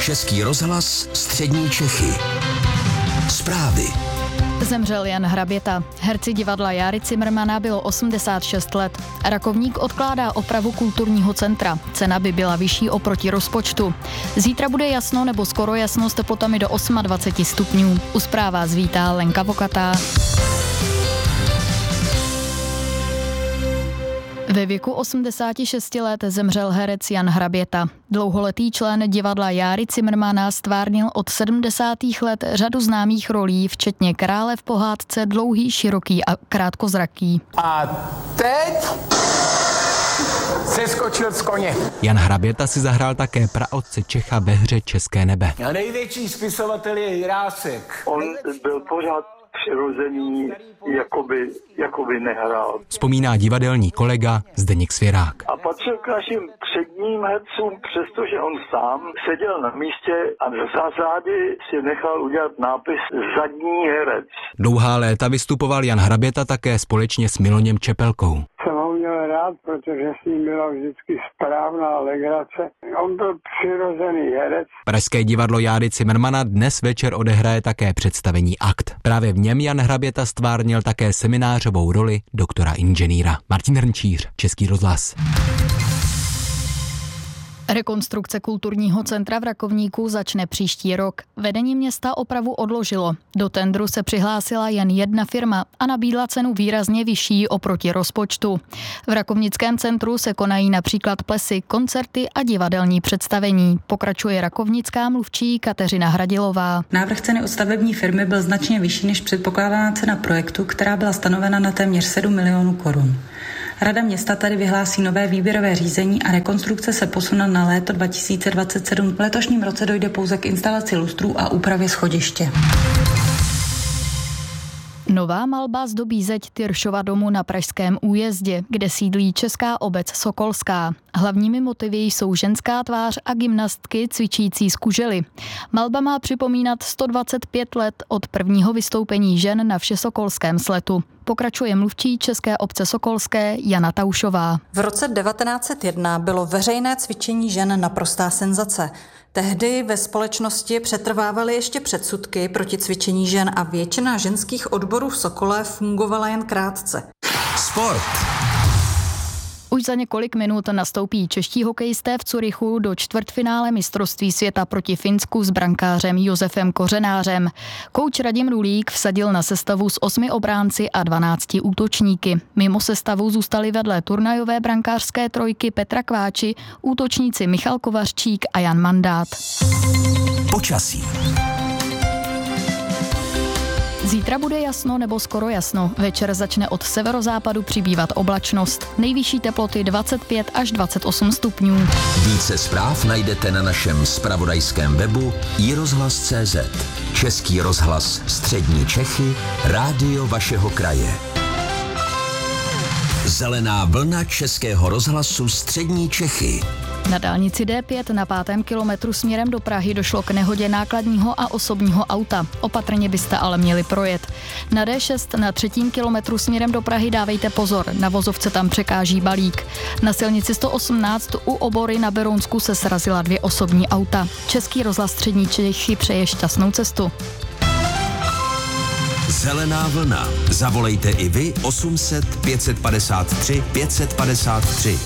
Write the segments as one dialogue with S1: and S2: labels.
S1: Český rozhlas Střední Čechy. Zprávy.
S2: Zemřel Jan Hraběta. Herci divadla Járy Cimrmana bylo 86 let. Rakovník odkládá opravu kulturního centra. Cena by byla vyšší oproti rozpočtu. Zítra bude jasno nebo skoro jasno s teplotami do 28 stupňů. U zpráv vás vítá Lenka Vokatá. Ve věku 86 let zemřel herec Jan Hraběta. Dlouholetý člen divadla Járy Cimrmana stvárnil od 70. let řadu známých rolí, včetně Krále v pohádce Dlouhý, široký a krátkozraký.
S3: A teď se skočil z koně.
S4: Jan Hraběta si zahrál také praotce Čecha ve hře České nebe.
S3: A největší spisovatel je Jirásek.
S5: On byl pořád přirozený, jakoby nehrál.
S4: Vzpomíná divadelní kolega Zdeněk Svěrák.
S5: A patřil k našim předním hercům, přestože on sám seděl na místě a za zády si nechal udělat nápis zadní herec.
S4: Dlouhá léta vystupoval Jan Hraběta také společně s Miloněm Čepelkou.
S6: Jsem ho měl rád, protože s ním byla vždycky správná legrace. On byl přirozený herec.
S4: Pražské divadlo Járy Cimrmana dnes večer odehraje také představení Akt. Právě v něm Jan Hraběta stvárnil také seminářovou roli doktora inženýra. Martin Hrnčíř, Český rozhlas.
S2: Rekonstrukce kulturního centra v Rakovníku začne příští rok. Vedení města opravu odložilo. Do tendru se přihlásila jen jedna firma a nabídla cenu výrazně vyšší oproti rozpočtu. V Rakovnickém centru se konají například plesy, koncerty a divadelní představení. Pokračuje rakovnická mluvčí Kateřina Hradilová.
S7: Návrh ceny od stavební firmy byl značně vyšší než předpokládaná cena projektu, která byla stanovena na téměř 7 milionů korun. Rada města tady vyhlásí nové výběrové řízení a rekonstrukce se posune na léto 2027. V letošním roce dojde pouze k instalaci lustrů a úpravě schodiště.
S2: Nová malba zdobí zeď Tyršova domu na Pražském Újezdě, kde sídlí Česká obec Sokolská. Hlavními motivy jsou ženská tvář a gymnastky cvičící z kužely. Malba má připomínat 125 let od prvního vystoupení žen na Všesokolském sletu. Pokračuje mluvčí České obce Sokolské Jana Taušová.
S8: V roce 1901 bylo veřejné cvičení žen naprostá senzace. Tehdy ve společnosti přetrvávaly ještě předsudky proti cvičení žen a většina ženských odborů v Sokole fungovala jen krátce.
S1: Sport.
S2: Už za několik minut nastoupí čeští hokejisté v Curychu do čtvrtfinále mistrovství světa proti Finsku s brankářem Josefem Kořenářem. Kouč Radim Rulík vsadil na sestavu s 8 obránci a 12 útočníky. Mimo sestavu zůstali vedle turnajové brankářské trojky Petra Kváči útočníci Michal Kovařčík a Jan Mandát.
S1: Počasí.
S2: Zítra bude jasno nebo skoro jasno. Večer začne od severozápadu přibývat oblačnost. Nejvyšší teploty 25 až 28 stupňů.
S1: Více zpráv najdete na našem zpravodajském webu iRozhlas.cz. Český rozhlas Střední Čechy, rádio vašeho kraje. Zelená vlna Českého rozhlasu Střední Čechy.
S2: Na dálnici D5 na 5. kilometru směrem do Prahy došlo k nehodě nákladního a osobního auta. Opatrně byste ale měli projet. Na D6 na 3. kilometru směrem do Prahy dávejte pozor, na vozovce tam překáží balík. Na silnici 118 u Obory na Berounsku se srazila 2 osobní auta. Český rozhlas Střední Čechy přeje šťastnou cestu.
S1: Zelená vlna. Zavolejte i vy 800 553 553.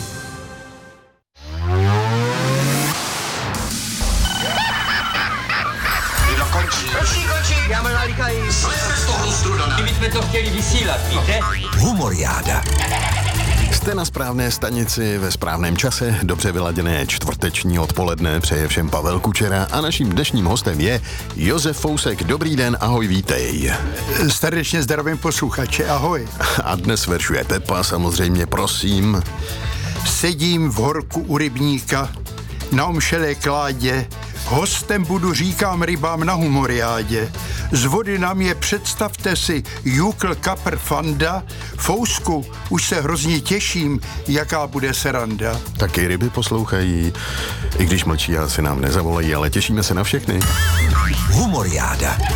S3: Končí, já mám nalíkají.
S9: My jsme to chtěli vysílat, víte?
S1: Humoriáda.
S10: Jste na správné stanici ve správném čase, dobře vyladěné čtvrteční odpoledne, přeje všem Pavel Kučera a naším dnešním hostem je Josef Fousek. Dobrý den, ahoj, vítej.
S6: Srdečně zdravím posluchače, ahoj.
S10: A dnes veršuje Pepa, samozřejmě, prosím.
S6: Sedím v horku u rybníka, na omšelé kládě, hostem budu, říkám rybám na humoriádě. Z vody na mě představte si jukl, kapr, fanda. Fousku, už se hrozně těším, jaká bude sranda.
S10: Taky ryby poslouchají, i když mlčí, asi nám nezavolají, ale těšíme se na všechny.
S1: Humoriáda.